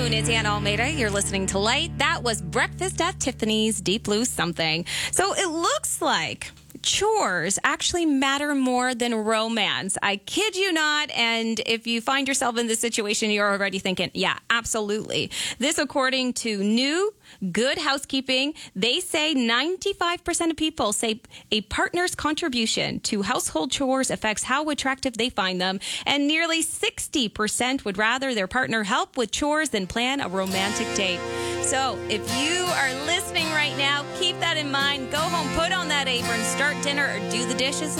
afternoon. It's Anna Almeida. You're listening to Light. That was Breakfast at Tiffany's Deep Blue Something. So it looks like chores actually matter more than romance. I kid you not. And if you find yourself in this situation, you're already thinking, yeah, absolutely. This according to new Good Housekeeping. They say 95% of people say a partner's contribution to household chores affects how attractive they find them. And nearly 60% would rather their partner help with chores than plan a romantic date. So if you are listening right now, keep that in mind. Go home, put on that apron, start dinner, or do the dishes.